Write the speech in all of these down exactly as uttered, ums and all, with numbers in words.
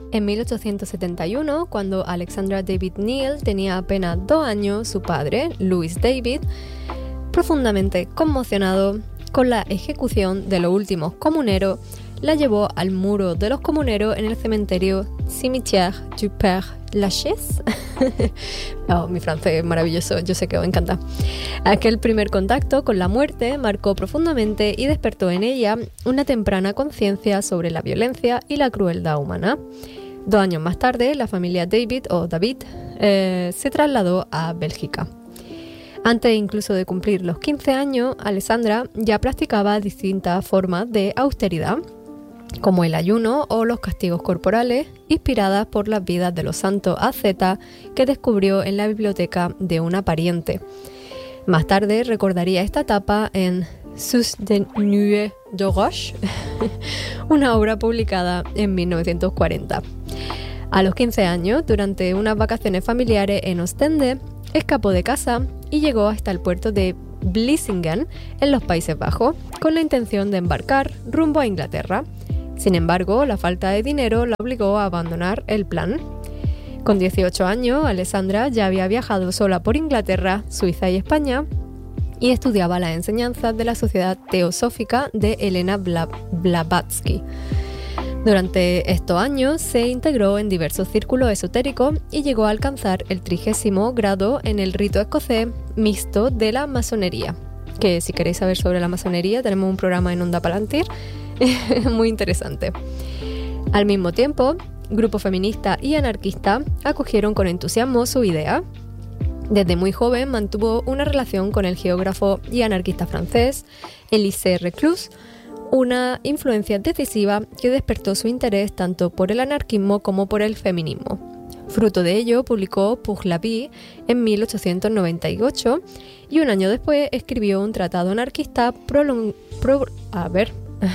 En mil ochocientos setenta y uno, cuando Alexandra David Neal tenía apenas dos años, su padre, Louis David, profundamente conmocionado con la ejecución de los últimos comuneros, la llevó al muro de los comuneros en el cementerio Cimetière du Père Lachaise. Oh, mi francés es maravilloso, yo sé que os encanta. Aquel primer contacto con la muerte marcó profundamente y despertó en ella una temprana conciencia sobre la violencia y la crueldad humana. Dos años más tarde, la familia David, o David, eh, se trasladó a Bélgica. Antes incluso de cumplir los quince años, Alessandra ya practicaba distintas formas de austeridad, como el ayuno o los castigos corporales, inspiradas por las vidas de los santos ascetas que descubrió en la biblioteca de una pariente. Más tarde recordaría esta etapa en Sus de Nuit de Roche, una obra publicada en mil novecientos cuarenta. A los quince años, durante unas vacaciones familiares en Ostende, escapó de casa y llegó hasta el puerto de Vlissingen, en los Países Bajos, con la intención de embarcar rumbo a Inglaterra. Sin embargo, la falta de dinero la obligó a abandonar el plan. Con dieciocho años, Alessandra ya había viajado sola por Inglaterra, Suiza y España y estudiaba las enseñanzas de la Sociedad Teosófica de Elena Blavatsky. Durante estos años se integró en diversos círculos esotéricos y llegó a alcanzar el trigésimo grado en el rito escocés mixto de la masonería, que si queréis saber sobre la masonería tenemos un programa en Onda Palantir muy interesante. Al mismo tiempo, grupos feministas y anarquistas acogieron con entusiasmo su idea. Desde muy joven mantuvo una relación con el geógrafo y anarquista francés Élisée Reclus, una influencia decisiva que despertó su interés tanto por el anarquismo como por el feminismo. Fruto de ello, publicó Pour la vie en mil ochocientos noventa y ocho y un año después escribió un tratado anarquista prolong- pro- a ver,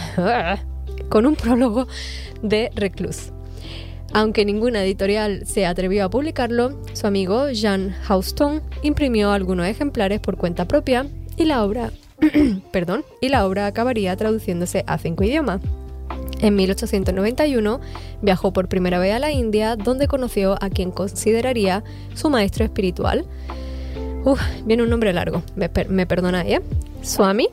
con un prólogo de Reclus. Aunque ninguna editorial se atrevió a publicarlo, su amigo Jean Houston imprimió algunos ejemplares por cuenta propia y la obra, perdón, y la obra acabaría traduciéndose a cinco idiomas. En mil ochocientos noventa y uno viajó por primera vez a la India, donde conoció a quien consideraría su maestro espiritual. Uf, viene un nombre largo, me, per- me perdonáis, ¿eh? Swami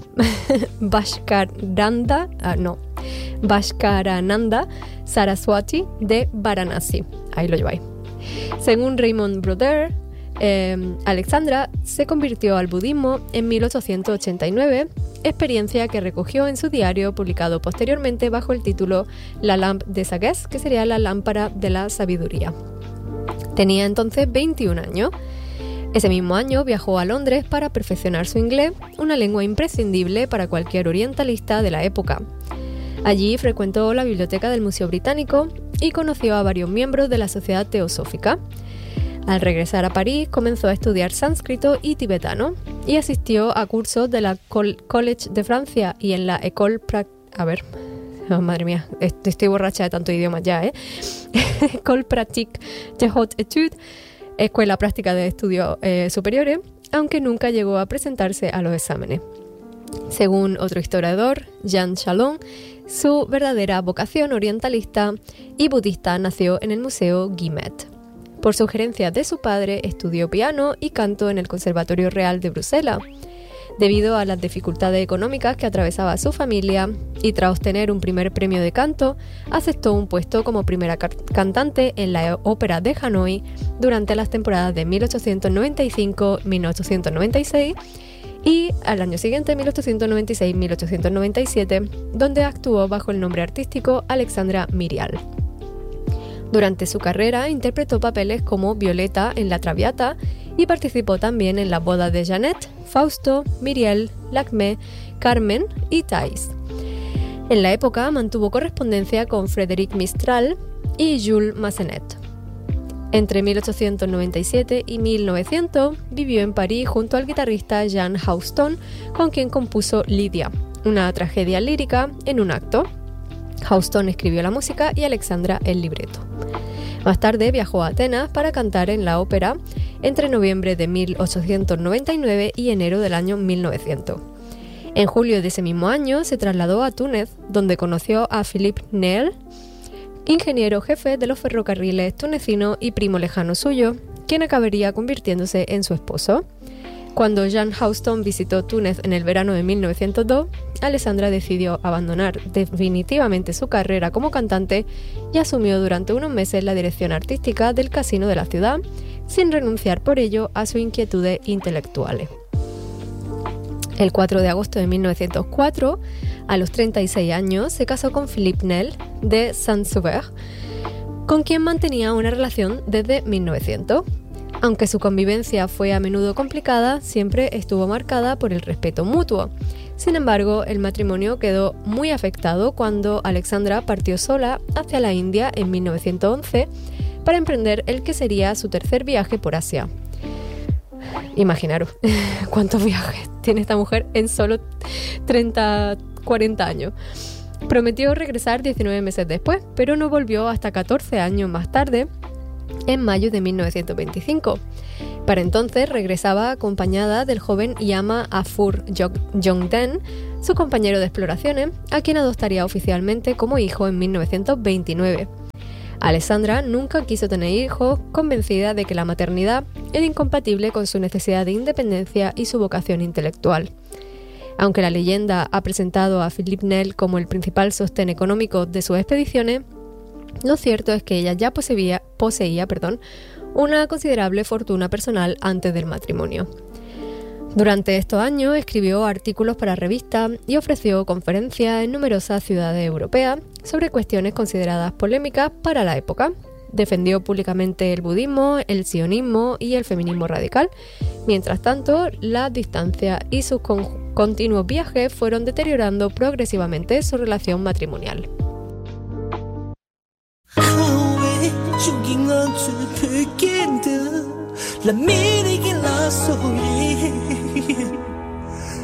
Bhaskarananda, ah, no, Bhaskarananda Saraswati de Varanasi. Ahí lo lleváis. Según Raymond Brodeur, eh, Alexandra se convirtió al budismo en mil ochocientos ochenta y nueve, experiencia que recogió en su diario, publicado posteriormente bajo el título La Lampe de Sagesse, que sería la lámpara de la sabiduría. Tenía entonces veintiún años. Ese mismo año viajó a Londres para perfeccionar su inglés, una lengua imprescindible para cualquier orientalista de la época. Allí frecuentó la biblioteca del Museo Británico y conoció a varios miembros de la Sociedad Teosófica. Al regresar a París, comenzó a estudiar sánscrito y tibetano y asistió a cursos de la Col- College de Francia y en la École Prac... A ver... Oh, madre mía, estoy borracha de tantos idiomas ya, ¿eh? École Pratique de Haute Étude, Escuela Práctica de Estudios eh, Superiores, aunque nunca llegó a presentarse a los exámenes. Según otro historiador, Jean Chalon, su verdadera vocación orientalista y budista nació en el Museo Guimet. Por sugerencia de su padre, estudió piano y canto en el Conservatorio Real de Bruselas. Debido a las dificultades económicas que atravesaba su familia y tras obtener un primer premio de canto, aceptó un puesto como primera car- cantante en la Ópera de Hanoi durante las temporadas de mil ochocientos noventa y cinco a mil ochocientos noventa y seis y al año siguiente, mil ochocientos noventa y seis a mil ochocientos noventa y siete, donde actuó bajo el nombre artístico Alexandra Myrial. Durante su carrera interpretó papeles como Violeta en La Traviata y participó también en las bodas de Jeannette, Fausto, Myriel, Lacmé, Carmen y Thais. En la época mantuvo correspondencia con Frédéric Mistral y Jules Massenet. Entre mil ochocientos noventa y siete y mil novecientos vivió en París junto al guitarrista Jean Houston, con quien compuso Lidia, una tragedia lírica en un acto. Houston escribió la música y Alexandra el libreto. Más tarde viajó a Atenas para cantar en la ópera entre noviembre de mil ochocientos noventa y nueve y enero del año mil novecientos. En julio de ese mismo año se trasladó a Túnez, donde conoció a Philippe Nel ingeniero jefe de los ferrocarriles tunecinos y primo lejano suyo, quien acabaría convirtiéndose en su esposo. Cuando Jean Houston visitó Túnez en el verano de mil novecientos dos, Alessandra decidió abandonar definitivamente su carrera como cantante y asumió durante unos meses la dirección artística del casino de la ciudad, sin renunciar por ello a sus inquietudes intelectuales. El cuatro de agosto de mil novecientos cuatro, a los treinta y seis años, se casó con Philippe Nel de Saint-Sauveur, con quien mantenía una relación desde mil novecientos. Aunque su convivencia fue a menudo complicada, siempre estuvo marcada por el respeto mutuo. Sin embargo, el matrimonio quedó muy afectado cuando Alexandra partió sola hacia la India en mil novecientos once para emprender el que sería su tercer viaje por Asia. Imaginaros cuántos viajes tiene esta mujer en solo treinta, cuarenta años. Prometió regresar diecinueve meses después, pero no volvió hasta catorce años más tarde, en mayo de mil novecientos veinticinco. Para entonces regresaba acompañada del joven Yama Afur Jongden, su compañero de exploraciones, a quien adoptaría oficialmente como hijo en mil novecientos veintinueve. Alessandra nunca quiso tener hijos, convencida de que la maternidad era incompatible con su necesidad de independencia y su vocación intelectual. Aunque la leyenda ha presentado a Philippe Nel como el principal sostén económico de sus expediciones, lo cierto es que ella ya poseía, poseía perdón, una considerable fortuna personal antes del matrimonio. Durante estos años escribió artículos para revistas y ofreció conferencias en numerosas ciudades europeas sobre cuestiones consideradas polémicas para la época. Defendió públicamente el budismo, el sionismo y el feminismo radical. Mientras tanto, la distancia y sus con- continuos viajes fueron deteriorando progresivamente su relación matrimonial. Không biết chung kinh ngân sự thứ kiến thức là mi đi